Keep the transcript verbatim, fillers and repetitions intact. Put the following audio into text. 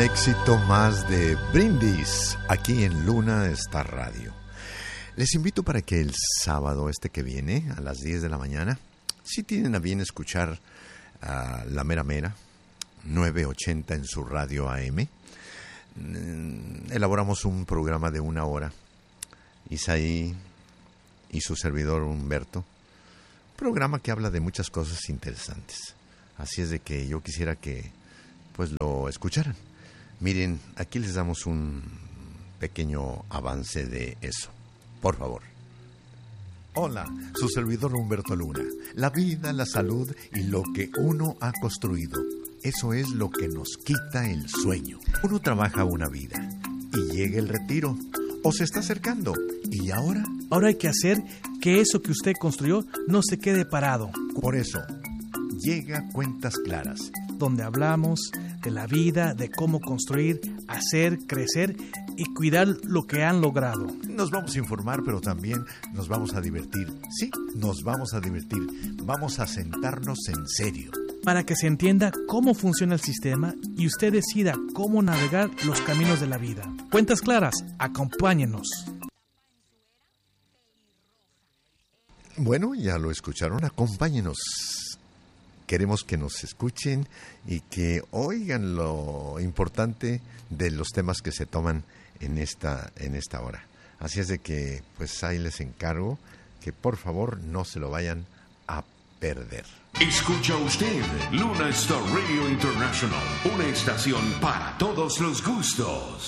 éxito más de Brindis aquí en Luna Star Radio. Les invito para que el sábado este que viene a las diez de la mañana, si tienen a bien escuchar uh, La Mera Mera nueve ochenta en su radio A M, elaboramos un programa de una hora. Isaí y su servidor Humberto, programa que habla de muchas cosas interesantes. Así es de que yo quisiera que pues lo escucharan. Miren, aquí les damos un pequeño avance de eso, por favor. Hola, su servidor Humberto Luna. La vida, la salud y lo que uno ha construido, eso es lo que nos quita el sueño. Uno trabaja una vida y llega el retiro, o se está acercando, y ahora... Ahora hay que hacer que eso que usted construyó no se quede parado. Por eso, llega Cuentas Claras, donde hablamos de la vida, de cómo construir, hacer, crecer y cuidar lo que han logrado. Nos vamos a informar, pero también nos vamos a divertir. Sí, nos vamos a divertir. Vamos a sentarnos en serio. Para que se entienda cómo funciona el sistema y usted decida cómo navegar los caminos de la vida. Cuentas Claras, acompáñenos. Bueno, ya lo escucharon, acompáñenos. Queremos que nos escuchen y que oigan lo importante de los temas que se toman en esta, en esta hora. Así es de que, pues ahí les encargo que por favor no se lo vayan a perder. Escucha usted Luna Star Radio International, una estación para todos los gustos.